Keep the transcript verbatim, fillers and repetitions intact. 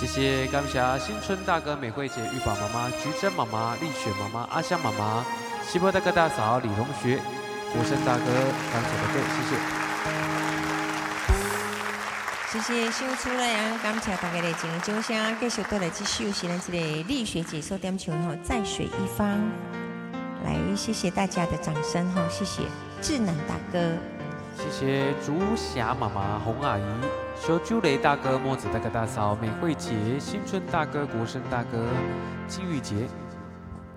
谢谢感谢新春大哥、美惠姐、玉宝妈妈、菊珍妈妈、丽雪妈妈、阿香妈妈、西波大哥大嫂、李同学、国生大哥、感谢大哥，谢谢。 谢谢秀出来啊！感谢大家的精掌声，继续倒来这首是咱这个丽学姐所点唱吼，在水一方。来，谢谢大家的掌声哈，谢谢智南大哥， 谢谢朱霞妈妈、洪阿姨、小朱雷大哥、墨子大哥大嫂、美惠姐、新春大哥、国生大哥、金玉杰。